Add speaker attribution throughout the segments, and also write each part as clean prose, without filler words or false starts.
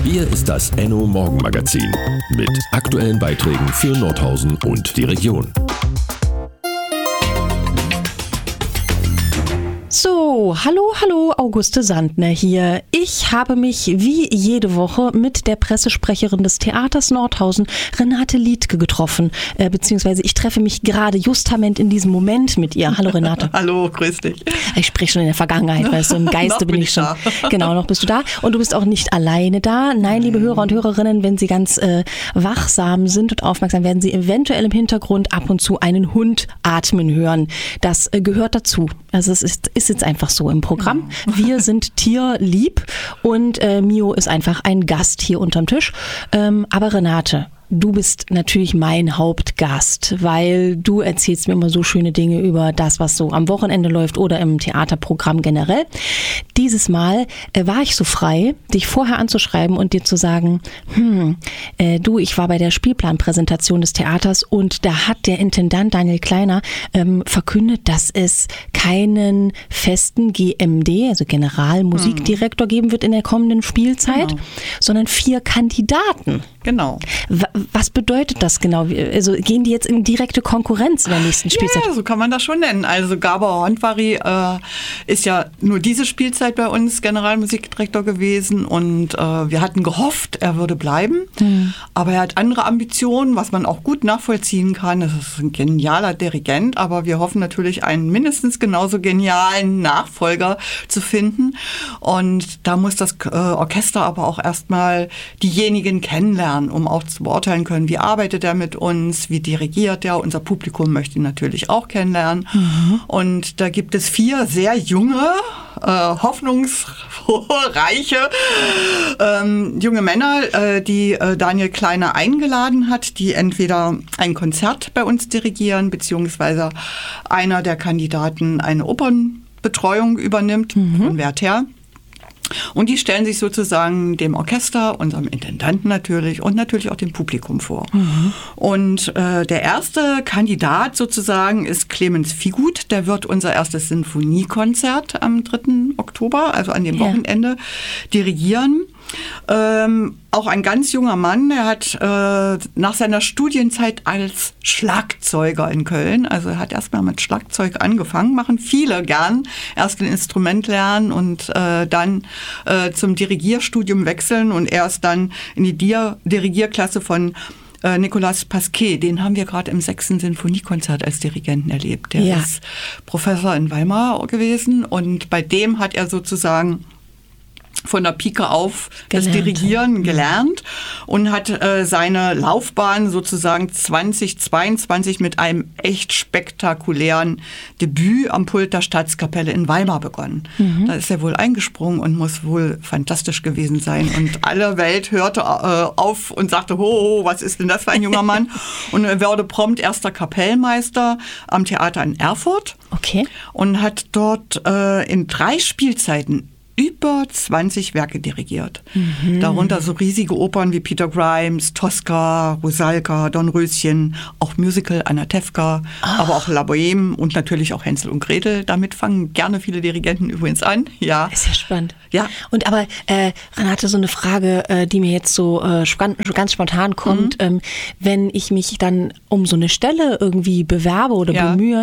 Speaker 1: Hier ist das Enno Morgenmagazin mit aktuellen Beiträgen für Nordhausen und die Region.
Speaker 2: So, hallo, Auguste Sandner hier. Ich habe mich wie jede Woche mit der Pressesprecherin des Theaters Nordhausen, Renate Liedtke, getroffen. Beziehungsweise ich treffe mich gerade justament in diesem Moment mit ihr. Hallo Renate.
Speaker 3: Hallo, grüß dich.
Speaker 2: Ich spreche schon in der Vergangenheit, weißt du, im Geiste bin ich schon. Genau, noch bist du da. Und du bist auch nicht alleine da. Nein, liebe Hörer und Hörerinnen, wenn Sie ganz wachsam sind und aufmerksam, werden Sie eventuell im Hintergrund ab und zu einen Hund atmen hören. Das gehört dazu. Also es ist jetzt einfach so im Programm. Wir sind tierlieb und Mio ist einfach ein Gast hier unterm Tisch. Aber Renate, du bist natürlich mein Hauptgast, weil du erzählst mir immer so schöne Dinge über das, was so am Wochenende läuft oder im Theaterprogramm generell. Dieses Mal war ich so frei, dich vorher anzuschreiben und dir zu sagen, ich war bei der Spielplanpräsentation des Theaters und da hat der Intendant Daniel Kleiner verkündet, dass es keinen festen GMD, also Generalmusikdirektor, geben wird in der kommenden Spielzeit, sondern 4 Kandidaten.
Speaker 3: Genau.
Speaker 2: Was bedeutet das genau? Also gehen die jetzt in direkte Konkurrenz in der nächsten Spielzeit?
Speaker 3: Ja, so kann man das schon nennen. Also Gabor Hontvary ist ja nur diese Spielzeit bei uns Generalmusikdirektor gewesen und wir hatten gehofft, er würde bleiben. Aber er hat andere Ambitionen, was man auch gut nachvollziehen kann. Das ist ein genialer Dirigent, aber wir hoffen natürlich, einen mindestens genauso genialen Nachfolger zu finden. Und da muss das Orchester aber auch erstmal diejenigen kennenlernen, um auch zu beurteilen können, wie arbeitet er mit uns, wie dirigiert er. Unser Publikum möchte ihn natürlich auch kennenlernen. Und da gibt es 4 sehr junge, hoffnungsreiche junge Männer, die Daniel Kleiner eingeladen hat, die entweder ein Konzert bei uns dirigieren, beziehungsweise einer der Kandidaten eine Opernbetreuung übernimmt, von Werther. Und die stellen sich sozusagen dem Orchester, unserem Intendanten natürlich und natürlich auch dem Publikum vor. Und der erste Kandidat sozusagen ist Clemens Fiegut. Der wird unser erstes Sinfoniekonzert am 3. Oktober, also an dem Wochenende, dirigieren. Auch ein ganz junger Mann, er hat nach seiner Studienzeit als Schlagzeuger in Köln, also er hat erstmal mit Schlagzeug angefangen, machen viele gern, erst ein Instrument lernen und dann zum Dirigierstudium wechseln und erst dann in die Dirigierklasse von Nicolas Pasquet, den haben wir gerade im 6. Sinfoniekonzert als Dirigenten erlebt. Der ist Professor in Weimar gewesen und bei dem hat er sozusagen von der Pike auf das Dirigieren gelernt und hat seine Laufbahn sozusagen 2022 mit einem echt spektakulären Debüt am Pult der Staatskapelle in Weimar begonnen. Da ist er wohl eingesprungen und muss wohl fantastisch gewesen sein. Und alle Welt hörte auf und sagte, ho, was ist denn das für ein junger Mann? Und er wurde prompt erster Kapellmeister am Theater in Erfurt und hat dort in 3 Spielzeiten über 20 Werke dirigiert. Darunter so riesige Opern wie Peter Grimes, Tosca, Rusalka, Dornröschen, auch Musical Anatevka, aber auch La Bohème und natürlich auch Hänsel und Gretel. Damit fangen gerne viele Dirigenten übrigens an. Ja.
Speaker 2: Ist ja spannend.
Speaker 3: Ja.
Speaker 2: Und aber Renate, so eine Frage, die mir jetzt so ganz spontan kommt, wenn ich mich dann um so eine Stelle irgendwie bewerbe oder bemühe,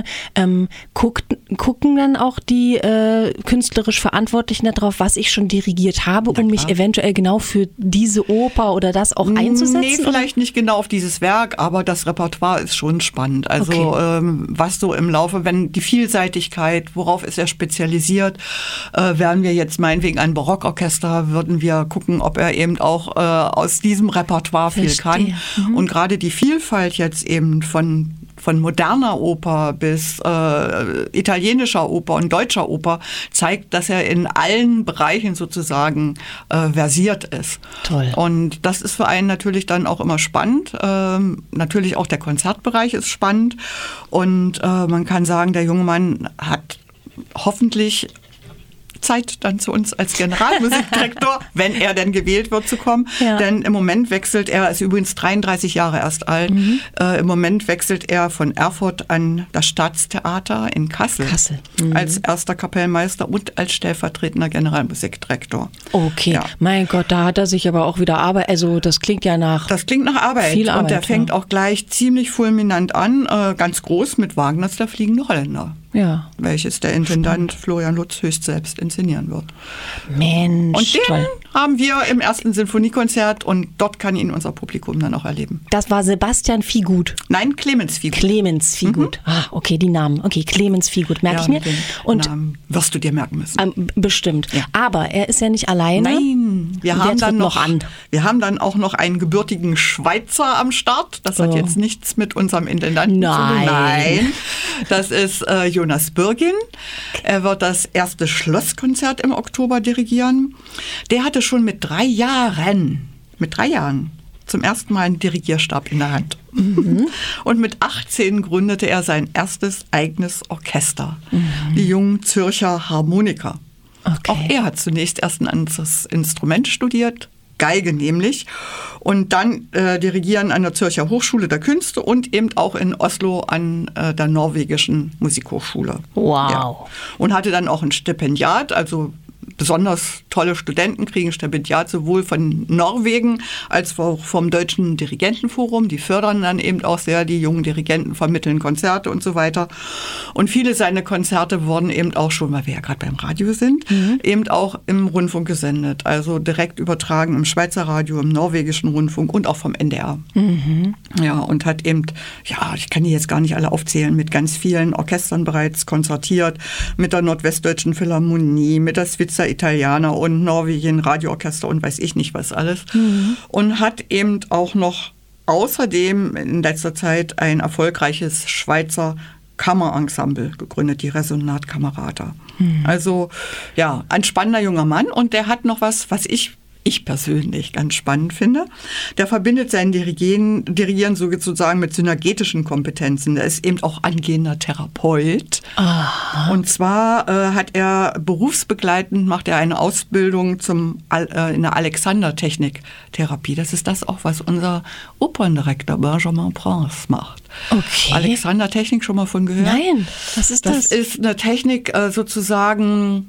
Speaker 2: gucken dann auch die künstlerisch Verantwortlichen darauf, was ich schon dirigiert habe, um mich eventuell genau für diese Oper oder das auch einzusetzen?
Speaker 3: Nee, vielleicht nicht genau auf dieses Werk, aber das Repertoire ist schon spannend. Also was so im Laufe, wenn die Vielseitigkeit, worauf ist er spezialisiert, wären wir jetzt meinetwegen ein Barockorchester, würden wir gucken, ob er eben auch aus diesem Repertoire viel kann. Und gerade die Vielfalt jetzt eben von moderner Oper bis italienischer Oper und deutscher Oper zeigt, dass er in allen Bereichen sozusagen versiert ist.
Speaker 2: Toll.
Speaker 3: Und das ist für einen natürlich dann auch immer spannend. Natürlich auch der Konzertbereich ist spannend. Und man kann sagen, der junge Mann hat hoffentlich Zeit dann zu uns als Generalmusikdirektor, wenn er denn gewählt wird, zu kommen.
Speaker 2: Ja.
Speaker 3: Denn im Moment wechselt er, ist übrigens 33 Jahre erst alt, im Moment wechselt er von Erfurt an das Staatstheater in Kassel. Als erster Kapellmeister und als stellvertretender Generalmusikdirektor.
Speaker 2: Okay,
Speaker 3: Ja.
Speaker 2: mein Gott, da hat er sich aber auch wieder Arbeit, also das klingt ja nach...
Speaker 3: Das klingt nach Arbeit.
Speaker 2: Viel Arbeit,
Speaker 3: und der fängt auch gleich ziemlich fulminant an, ganz groß mit Wagners Der fliegende Holländer.
Speaker 2: Ja.
Speaker 3: Welches der Intendant Florian Lutz höchst selbst inszenieren wird.
Speaker 2: Mensch,
Speaker 3: Und den
Speaker 2: toll.
Speaker 3: haben wir im ersten Sinfoniekonzert und dort kann ihn unser Publikum dann auch erleben.
Speaker 2: Das war Sebastian Viehgut.
Speaker 3: Nein, Clemens Viehgut.
Speaker 2: Clemens Viehgut. Okay, die Namen. Okay, Clemens Viehgut, merke ich mir.
Speaker 3: Den
Speaker 2: Und
Speaker 3: Namen wirst du dir merken müssen.
Speaker 2: bestimmt.
Speaker 3: Ja.
Speaker 2: Aber er ist ja nicht alleine.
Speaker 3: Nein, wir
Speaker 2: Der
Speaker 3: haben dann
Speaker 2: tritt noch an.
Speaker 3: Wir haben dann auch noch einen gebürtigen Schweizer am Start. Das hat jetzt nichts mit unserem Intendanten zu tun. Nein, das ist Jonas Bürgin. Er wird das erste Schlosskonzert im Oktober dirigieren. Der hatte schon mit 3 Jahren zum ersten Mal einen Dirigierstab in der Hand. Und mit 18 gründete er sein erstes eigenes Orchester, die Jungen Zürcher Harmoniker.
Speaker 2: Okay.
Speaker 3: Auch er hat zunächst erst ein anderes Instrument studiert, Geige nämlich, und dann dirigieren an der Zürcher Hochschule der Künste und eben auch in Oslo an der norwegischen Musikhochschule.
Speaker 2: Wow.
Speaker 3: Ja. Und hatte dann auch ein Stipendiat, also besonders tolle Studenten kriegen Stipendiat sowohl von Norwegen als auch vom Deutschen Dirigentenforum. Die fördern dann eben auch sehr die jungen Dirigenten, vermitteln Konzerte und so weiter. Und viele seiner Konzerte wurden eben auch schon, weil wir ja gerade beim Radio sind, eben auch im Rundfunk gesendet. Also direkt übertragen im Schweizer Radio, im norwegischen Rundfunk und auch vom NDR. Ja, und hat eben, ja, ich kann die jetzt gar nicht alle aufzählen, mit ganz vielen Orchestern bereits konzertiert, mit der Nordwestdeutschen Philharmonie, mit der Svizza Italiana und Norwegen Radioorchester und weiß ich nicht was alles. Und hat eben auch noch außerdem in letzter Zeit ein erfolgreiches Schweizer Kammerensemble gegründet, die Resonat-Kamerata. Also ja, ein spannender junger Mann und der hat noch was ich persönlich ganz spannend finde. Der verbindet sein Dirigieren sozusagen mit synergetischen Kompetenzen. Er ist eben auch angehender Therapeut. Aha. Und zwar hat er berufsbegleitend, macht er eine Ausbildung in der Alexander-Technik-Therapie. Das ist das auch, was unser Operndirektor Benjamin Prince macht.
Speaker 2: Okay.
Speaker 3: Alexander-Technik, schon mal von gehört?
Speaker 2: Nein, was ist das?
Speaker 3: Das ist eine Technik sozusagen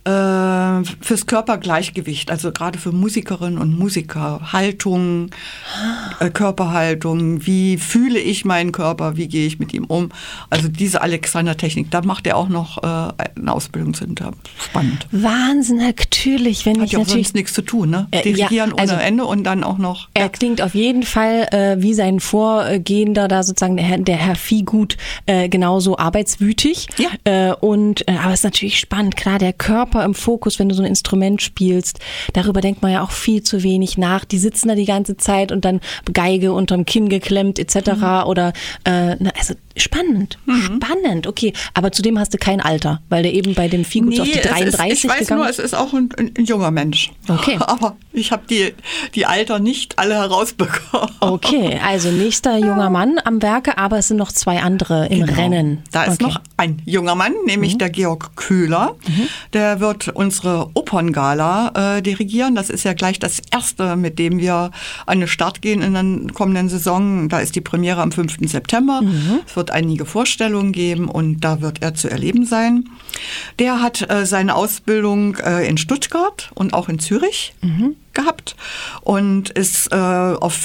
Speaker 3: fürs Körpergleichgewicht, also gerade für Musikerinnen und Musiker, Haltung, Körperhaltung, wie fühle ich meinen Körper, wie gehe ich mit ihm um, also diese Alexander-Technik, da macht er auch noch eine Ausbildung hinter. Spannend.
Speaker 2: Wahnsinn, natürlich. Wenn
Speaker 3: Hat
Speaker 2: ich
Speaker 3: ja auch
Speaker 2: natürlich
Speaker 3: sonst nichts zu tun, ne? Dirigieren
Speaker 2: ja, also
Speaker 3: ohne Ende und dann auch noch...
Speaker 2: Er klingt auf jeden Fall wie sein Vorgehender da sozusagen, der Herr Viehgut, genauso arbeitswütig.
Speaker 3: Ja.
Speaker 2: Aber es ist natürlich spannend, klar, der Körper im Fokus, wenn du so ein Instrument spielst, darüber denkt man ja auch viel zu wenig nach. Die sitzen da die ganze Zeit und dann Geige unterm Kinn geklemmt etc. Oder also spannend, spannend, okay. Aber zudem hast du kein Alter, weil der eben bei dem Viehgut auf die 33
Speaker 3: ich weiß
Speaker 2: gegangen
Speaker 3: nur, es ist auch ein junger Mensch.
Speaker 2: Okay.
Speaker 3: Aber ich habe die Alter nicht alle herausbekommen.
Speaker 2: Okay, also nächster junger Mann am Werke, aber es sind noch 2 andere im Rennen.
Speaker 3: Da ist noch ein junger Mann, nämlich der Georg Köhler. Der wird unsere Operngala dirigieren. Das ist ja gleich das erste, mit dem wir an den Start gehen in der kommenden Saison. Da ist die Premiere am 5. September. Es wird einige Vorstellungen geben und da wird er zu erleben sein. Der hat seine Ausbildung in Stuttgart und auch in Zürich gehabt und ist auf